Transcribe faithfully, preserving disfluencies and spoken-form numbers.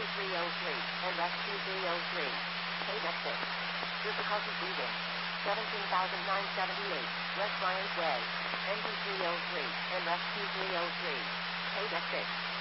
three oh three and rescue three oh three. Page exit. Difficulty breathing. seventeen thousand nine hundred seventy-eight, West Bryant Way. N P three oh three and rescue three oh three. Page exit.